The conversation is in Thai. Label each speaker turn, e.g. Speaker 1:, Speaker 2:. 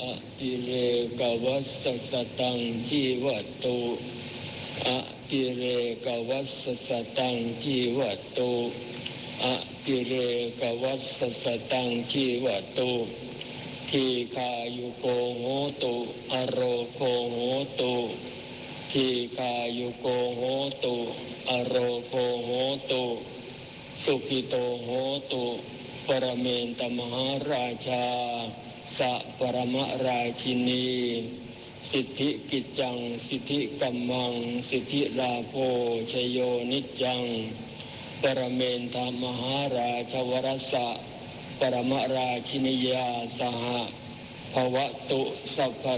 Speaker 1: ติเรกวัสสสตังชีวตุอะติเรกวัสสสตังชีวตุอะติเรกวัสสสตังชีวตุทีคายุโกโหตุอโรโคโหตุทีคายุโกโหตุอโรโคโหตุสุขิโตโหตุปรเมนตมหาราชาสัปรมราชินีสิทธิกิจจังสิทธิกัมมังสิทธิลาโภชโยนิจจังปรเมนทมหาราชวรสะปรมราชินียาสหภวตุสัพพ